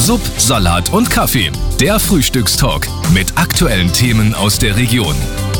Sub, Salat und Kaffee. Der Frühstückstalk mit aktuellen Themen aus der Region.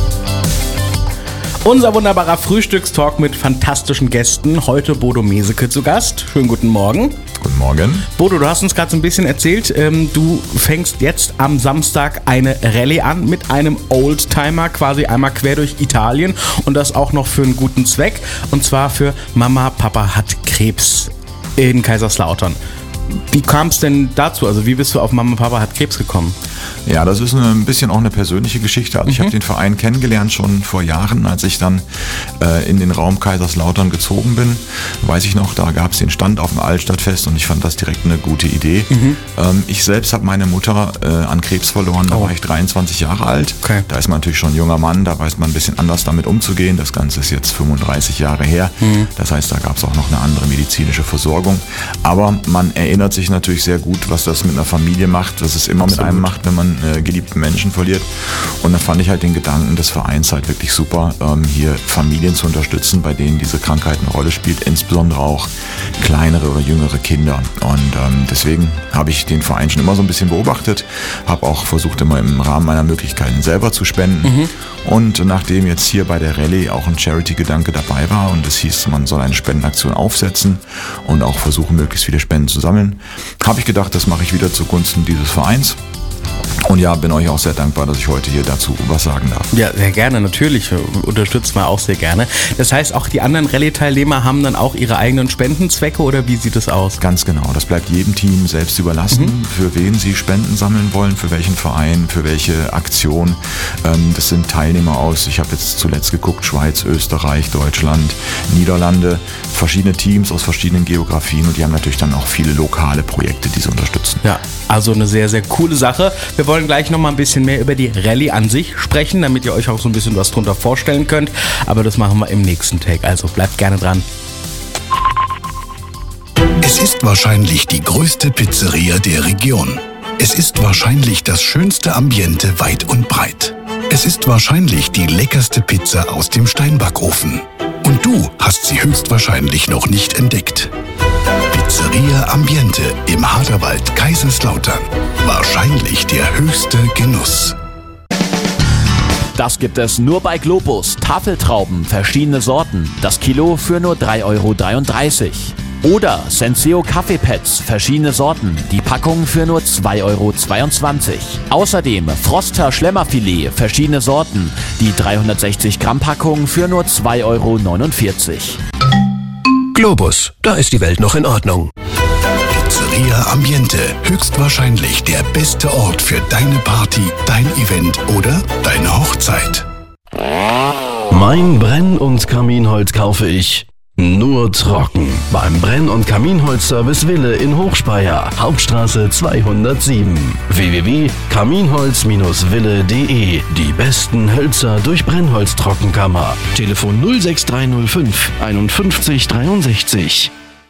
Unser wunderbarer Frühstückstalk mit fantastischen Gästen. Heute Bodo Meseke zu Gast. Schönen guten Morgen. Guten Morgen. Bodo, du hast uns gerade so ein bisschen erzählt, du fängst jetzt am Samstag eine Rallye an mit einem Oldtimer, quasi einmal quer durch Italien und das auch noch für einen guten Zweck. Und zwar für Mama, Papa hat Krebs in Kaiserslautern. Wie kam es denn dazu? Also wie bist du auf Mama, Papa hat Krebs gekommen? Ja, das ist ein bisschen auch eine persönliche Geschichte. Also ich habe den Verein kennengelernt schon vor Jahren, als ich dann in den Raum Kaiserslautern gezogen bin. Weiß ich noch, da gab es den Stand auf dem Altstadtfest und ich fand das direkt eine gute Idee. Ich selbst habe meine Mutter an Krebs verloren, da war ich 23 Jahre alt. Okay. Da ist man natürlich schon ein junger Mann, da weiß man ein bisschen anders damit umzugehen. Das Ganze ist jetzt 35 Jahre her. Das heißt, da gab es auch noch eine andere medizinische Versorgung. Aber man erinnert sich natürlich sehr gut, was das mit einer Familie macht, was es immer mit einem macht, wenn man geliebten Menschen verliert. Und da fand ich halt den Gedanken des Vereins halt wirklich super, hier Familien zu unterstützen, bei denen diese Krankheit eine Rolle spielt, insbesondere auch kleinere oder jüngere Kinder. Und deswegen habe ich den Verein schon immer so ein bisschen beobachtet, habe auch versucht, immer im Rahmen meiner Möglichkeiten selber zu spenden. Und nachdem jetzt hier bei der Rallye auch ein Charity-Gedanke dabei war und es hieß, man soll eine Spendenaktion aufsetzen und auch versuchen, möglichst viele Spenden zu sammeln, habe ich gedacht, das mache ich wieder zugunsten dieses Vereins. Und ja, bin euch auch sehr dankbar, dass ich heute hier dazu was sagen darf. Ja, sehr gerne, natürlich. Unterstützen wir auch sehr gerne. Das heißt, auch die anderen Rallye-Teilnehmer haben dann auch ihre eigenen Spendenzwecke oder wie sieht es aus? Ganz genau. Das bleibt jedem Team selbst überlassen, für wen sie Spenden sammeln wollen, für welchen Verein, für welche Aktion. Das sind Teilnehmer aus, ich habe jetzt zuletzt geguckt, Schweiz, Österreich, Deutschland, Niederlande, verschiedene Teams aus verschiedenen Geografien und die haben natürlich dann auch viele lokale Projekte, die sie unterstützen. Ja, also eine sehr, sehr coole Sache. Wir wollen gleich noch mal ein bisschen mehr über die Rallye an sich sprechen, damit ihr euch auch so ein bisschen was drunter vorstellen könnt. Aber das machen wir im nächsten Take, also bleibt gerne dran. Es ist wahrscheinlich die größte Pizzeria der Region. Es ist wahrscheinlich das schönste Ambiente weit und breit. Es ist wahrscheinlich die leckerste Pizza aus dem Steinbackofen. Und du hast sie höchstwahrscheinlich noch nicht entdeckt. Pizzeria Ambiente im Haderwald, Kaiserslautern. Wahrscheinlich der höchste Genuss. Das gibt es nur bei Globus. Tafeltrauben, verschiedene Sorten. Das Kilo für nur 3,33 €. Oder Senseo Kaffeepads, verschiedene Sorten. Die Packung für nur 2,22 €. Außerdem Froster Schlemmerfilet, verschiedene Sorten. Die 360 Gramm Packung für nur 2,49 €. Globus, da ist die Welt noch in Ordnung. Pizzeria Ambiente, höchstwahrscheinlich der beste Ort für deine Party, dein Event oder deine Hochzeit. Mein Brenn- und Kaminholz kaufe ich nur trocken. Beim Brenn- und Kaminholzservice Wille in Hochspeyer, Hauptstraße 207. www.kaminholz-wille.de. Die besten Hölzer durch Brennholztrockenkammer. Telefon 06305 51 63.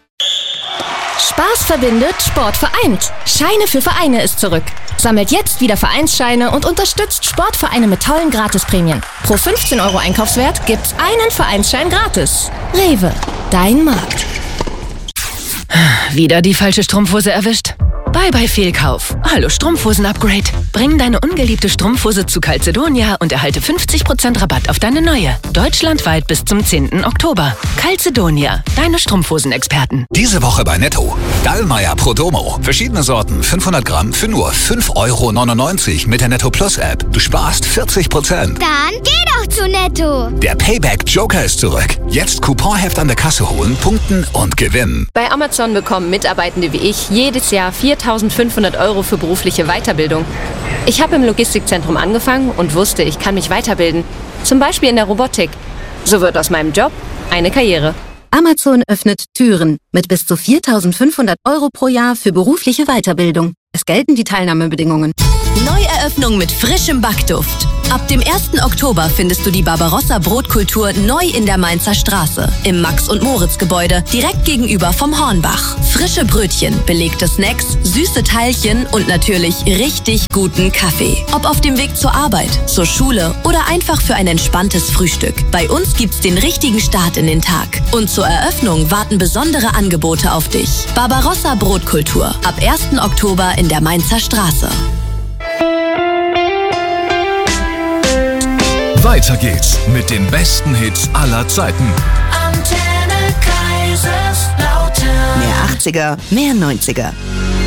Spaß verbindet, Sport vereint. Scheine für Vereine ist zurück. Sammelt jetzt wieder Vereinsscheine und unterstützt Sportvereine mit tollen Gratisprämien. Pro 15 € Einkaufswert gibt's einen Vereinsschein gratis. Rewe, dein Markt. Wieder die falsche Strumpfhose erwischt? Bye Fehlkauf. Hallo Strumpfhosen-Upgrade. Bring deine ungeliebte Strumpfhose zu Calzedonia und erhalte 50% Rabatt auf deine neue. Deutschlandweit bis zum 10. Oktober. Calzedonia, deine Strumpfhosenexperten. Diese Woche bei Netto. Dallmayr Prodomo. Verschiedene Sorten, 500 Gramm für nur 5,99 € mit der Netto Plus App. Du sparst 40%. Dann geh doch zu Netto. Der Payback Joker ist zurück. Jetzt Couponheft an der Kasse holen, punkten und gewinnen. Bei Amazon bekommen Mitarbeitende wie ich jedes Jahr 4.500 € für berufliche Weiterbildung. Ich habe im Logistikzentrum angefangen und wusste, ich kann mich weiterbilden. Zum Beispiel in der Robotik. So wird aus meinem Job eine Karriere. Amazon öffnet Türen mit bis zu 4.500 € pro Jahr für berufliche Weiterbildung. Es gelten die Teilnahmebedingungen. Neueröffnung mit frischem Backduft. Ab dem 1. Oktober findest du die Barbarossa Brotkultur neu in der Mainzer Straße. Im Max-und-Moritz-Gebäude, direkt gegenüber vom Hornbach. Frische Brötchen, belegte Snacks, süße Teilchen und natürlich richtig guten Kaffee. Ob auf dem Weg zur Arbeit, zur Schule oder einfach für ein entspanntes Frühstück. Bei uns gibt's den richtigen Start in den Tag. Und zur Eröffnung warten besondere Angebote auf dich. Barbarossa Brotkultur. Ab 1. Oktober in in der Mainzer Straße. Weiter geht's mit den besten Hits aller Zeiten. Antenne Kaiserslautern. Mehr 80er, mehr 90er.